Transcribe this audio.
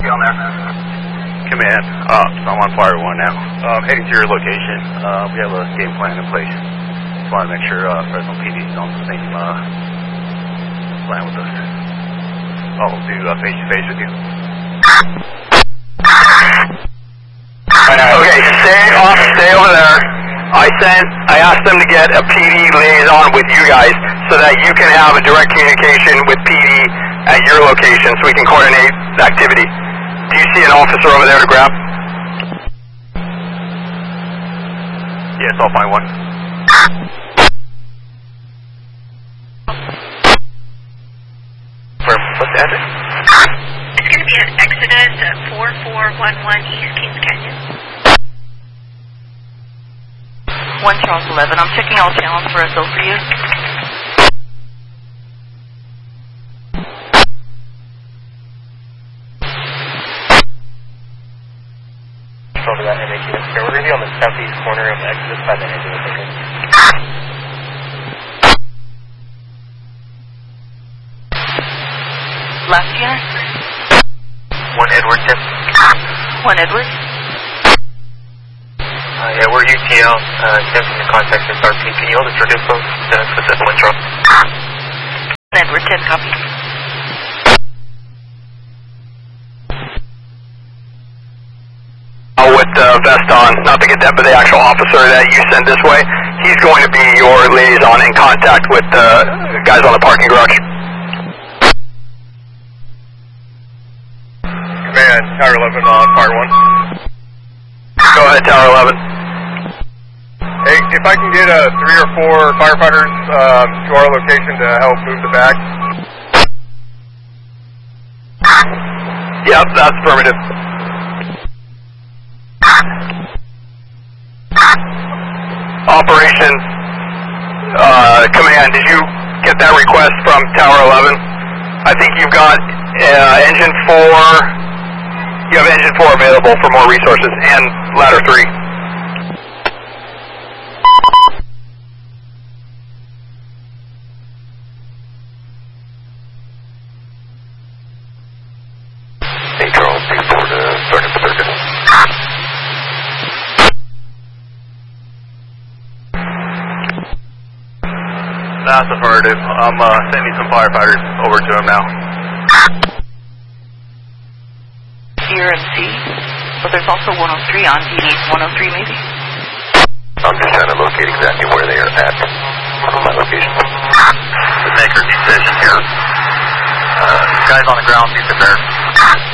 You on there? Command, so I'm on Fire 1 now. Heading to your location. We have a game plan in place. Just want to make sure Fresno PD is on the same plan with us. I'll do face-to-face with you. Okay, stay over there. I asked them to get a PD liaison with you guys so that you can have a direct communication with PD at your location so we can coordinate the activity. Do you see an officer over there to grab? Yes, I'll find one. What's the address? It's going to be an Exodus at 4411 East Kings Canyon. 1 Charles 11. I'm checking all channels for a SO for you. Over that MH unit. We're going to be on the southeast corner of Exodus by the ambulance entrance. Last unit? 1 Edward, 10. 1 Edward. Yeah, we're UTL, attempting to contact SRP. Can you hold the circuit phone for the 1 Charles? 1 Edward, 10 copy. With the vest on, not the cadet, but the actual officer that you send this way, he's going to be your liaison in contact with the guys on the parking garage. Command, Tower 11 on Fire 1. Go ahead, Tower 11. Hey, if I can get 3 or 4 firefighters to our location to help move the back. Yep, that's affirmative. Operation Command, did you get that request from Tower 11? I think you've got engine 4, you have engine 4 available for more resources, and ladder 3. Hey, Charles, 64 to Sergeant Paterka. That's affirmative. I'm sending some firefighters over to him now. CRMC, but there's also 103 on. Do you need 103 maybe? I'm just trying to locate exactly where they are at my location. The maker decision here. Guys on the ground, be prepared.